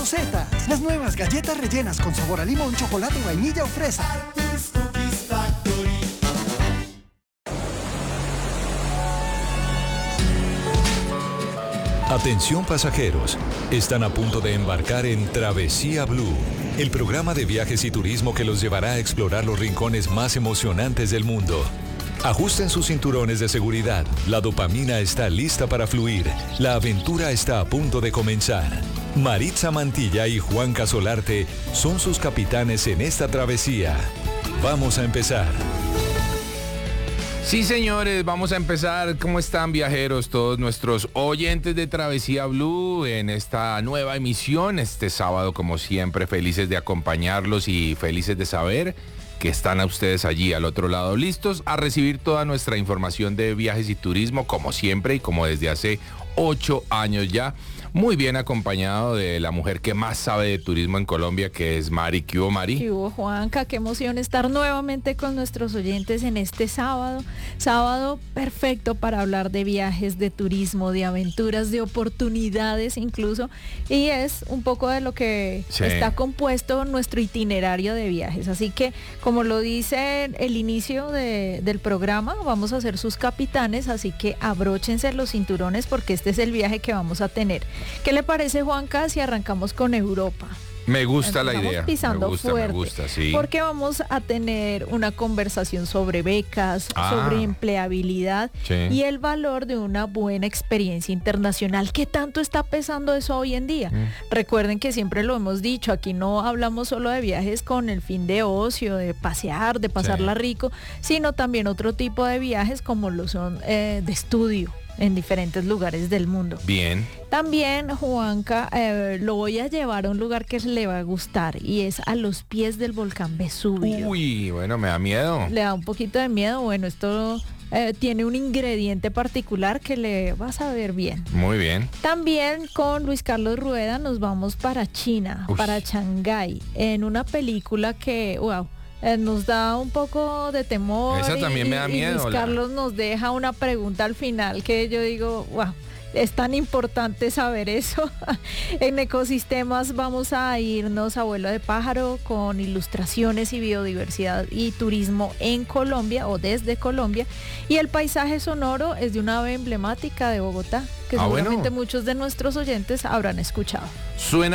Rosetas, las nuevas galletas rellenas con sabor a limón, chocolate, vainilla o fresa. Arthur's Cookies Factory. Atención pasajeros, están a punto de embarcar en Travesía Blue, el programa de viajes y turismo que los llevará a explorar los rincones más emocionantes del mundo. Ajusten sus cinturones de seguridad, la dopamina está lista para fluir, la aventura está a punto de comenzar. Maritza Mantilla y Juan Casolarte son sus capitanes en esta travesía. Vamos a empezar. Sí, señores, vamos a empezar. ¿Cómo están, viajeros? Todos nuestros oyentes de Travesía Blue en esta nueva emisión. Este sábado, como siempre, felices de acompañarlos y felices de saber que están a ustedes allí al otro lado, listos a recibir toda nuestra información de viajes y turismo, como siempre y como desde hace 8 años ya. Muy bien acompañado de la mujer que más sabe de turismo en Colombia, que es Mari. ¿Qué hubo, Mari? ¿Qué hubo, Juanca? Qué emoción estar nuevamente con nuestros oyentes en este sábado. Sábado perfecto para hablar de viajes, de turismo, de aventuras, de oportunidades incluso. Y es un poco de lo que está compuesto nuestro itinerario de viajes. Así que, como lo dice el inicio del programa, vamos a ser sus capitanes. Así que abróchense los cinturones porque este es el viaje que vamos a tener. ¿Qué le parece, Juanca, si arrancamos con Europa? Me gusta la idea. Pisando fuerte, me gusta, sí. Porque vamos a tener una conversación sobre becas, sobre empleabilidad y el valor de una buena experiencia internacional. ¿Qué tanto está pesando eso hoy en día? Recuerden que siempre lo hemos dicho, aquí no hablamos solo de viajes con el fin de ocio, de pasear, de pasarla rico, sino también otro tipo de viajes como lo son de estudio en diferentes lugares del mundo. Bien. También, Juanca, lo voy a llevar a un lugar que le va a gustar y es a los pies del volcán Vesubio. Uy, bueno, me da miedo. Le da un poquito de miedo. Bueno, esto tiene un ingrediente particular que le va a saber bien. Muy bien. También con Luis Carlos Rueda nos vamos para China, para Shanghái, en una película que, wow, nos da un poco de temor. Esa también me da miedo. Luis Carlos nos deja una pregunta al final que yo digo, wow, es tan importante saber eso. En ecosistemas vamos a irnos a vuelo de pájaro con ilustraciones y biodiversidad y turismo en Colombia o desde Colombia. Y el paisaje sonoro es de una ave emblemática de Bogotá, que seguramente muchos de nuestros oyentes habrán escuchado. Suena